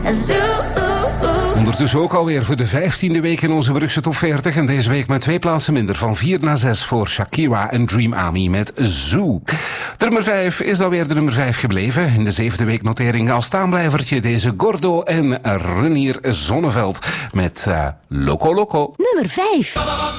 Ondertussen ook alweer voor de 15e week in onze Brugse Top 40. En deze week met 2 plaatsen minder. Van 4 naar 6 voor Shakira en Dream Army met Zoo. De nummer 5 is dan weer de nummer 5 gebleven. In de 7e week notering als staanblijvertje deze Gordo en Renier Zonneveld met Loco Loco. Nummer 5.